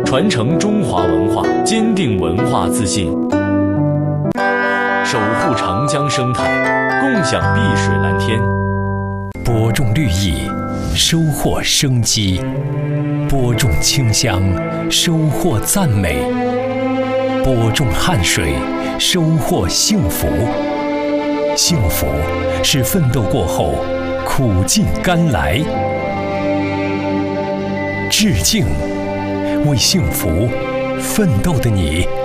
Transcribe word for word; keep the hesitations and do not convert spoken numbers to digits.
传承中华文化，坚定文化自信，守护长江生态，共享碧水蓝天。 播种绿意，收获生机；播种清香，收获赞美；播种汗水，收获幸福。幸福是奋斗过后苦尽甘来。致敬，为幸福奋斗的你。